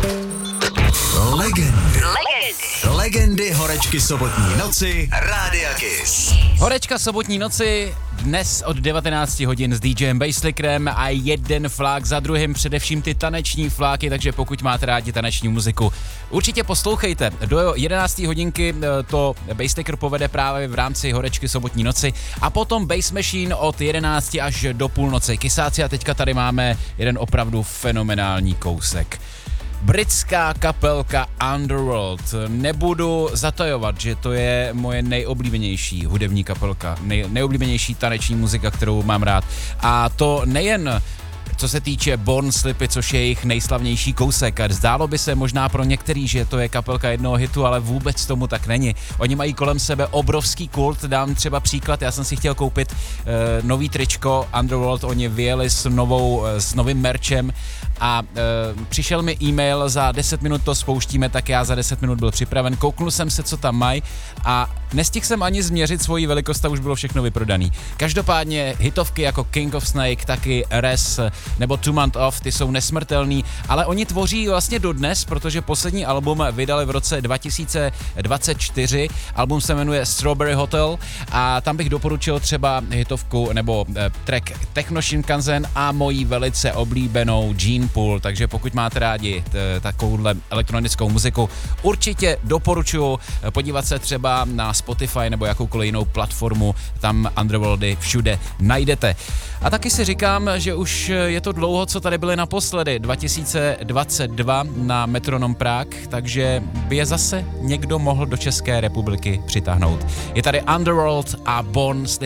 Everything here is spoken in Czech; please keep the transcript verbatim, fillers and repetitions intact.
Legendy. Legendy. Legendy horečky sobotní noci Rádia Kiss. Horečka sobotní noci dnes od devatenácti hodin s DJem Basslickerem a jeden flák za druhým, především ty taneční fláky, takže pokud máte rádi taneční muziku, určitě poslouchejte. Do jedenácté hodinky to Basslicker povede právě v rámci horečky sobotní noci a potom Bass Machine od jedenácti až do půlnoci. Kysáci, a teďka tady máme jeden opravdu fenomenální kousek. Britská kapelka Underworld. Nebudu zatajovat, že to je moje nejoblíbenější hudební kapelka, nej, nejoblíbenější taneční muzika, kterou mám rád. A to nejen co se týče Born Slippy, což je jejich nejslavnější kousek. Zdálo by se možná pro některý, že to je kapelka jednoho hitu, ale vůbec tomu tak není. Oni mají kolem sebe obrovský kult, dám třeba příklad, já jsem si chtěl koupit uh, nový tričko Underworld, oni vyjeli s, novou, uh, s novým merchem a uh, přišel mi e-mail, za deset minut to spouštíme, tak já za deset minut byl připraven, kouknul jsem se, co tam mají a nestihl jsem ani změřit svoji velikost a už bylo všechno vyprodaný. Každopádně hitovky jako King of Snake, taky Res nebo Two Month Off, ty jsou nesmrtelný, ale oni tvoří vlastně dodnes, protože poslední album vydali v roce dva tisíce dvacet čtyři, album se jmenuje Strawberry Hotel a tam bych doporučil třeba hitovku nebo eh, track Techno Shinkansen a mojí velice oblíbenou Gene Pool, takže pokud máte rádi t- takovouhle elektronickou muziku, určitě doporučuji podívat se třeba na Spotify nebo jakoukoliv jinou platformu, tam Underworldy všude najdete. A taky si říkám, že už je to dlouho, co tady byli naposledy, dva tisíce dvacet dva na Metronom Prague, takže by je zase někdo mohl do České republiky přitáhnout. Je tady Underworld a Born Slippy.